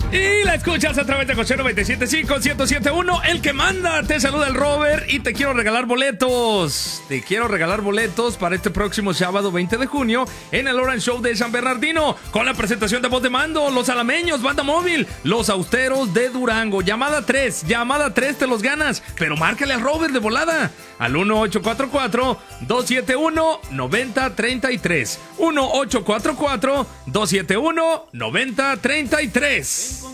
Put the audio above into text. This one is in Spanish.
Y la escuchas a través de José 97.5, 107.1, el que manda. Te saluda el Robert y te quiero regalar boletos. Te quiero regalar boletos para este próximo sábado 20 de junio en el Orange Show de San Bernardino, con la presentación de Voz de Mando, Los Alameños, Banda Móvil, Los Austeros de Durango. Llamada 3 te los ganas, pero márcale al Robert de volada al 1844-271-9033. 1844-271-9033.